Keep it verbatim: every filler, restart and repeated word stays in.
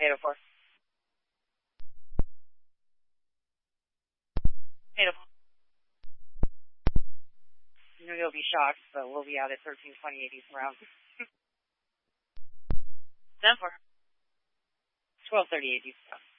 eight oh four. eight oh four. You know, you'll be shocked, but we'll be out at thirteen twenty-eight East Round. ten four. twelve thirty-eight East Round.